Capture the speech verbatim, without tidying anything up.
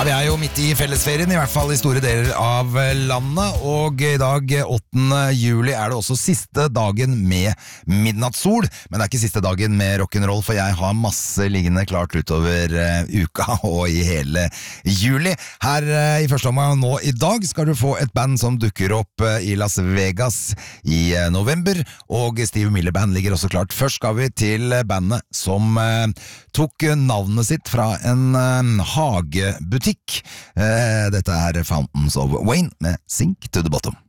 vi er jo midt i fellesferien, i hvert fall i store deler av landet, og i dag, åttende juli, er det også siste dagen med midnattssol, men det er ikke siste dagen med rock'n'roll, for jeg har masse liggende klart utover uh, uka og i hele juli. Her uh, i første omgang nå i dag skal du få et band som dukker opp uh, i Las Vegas i uh, november, og Steve Miller Band ligger også klart. Først skal vi til bandet som uh, tok navnet sitt fra en uh, hagebutikk. Uh, dette er Fountains of Wayne med Sink to the Bottom.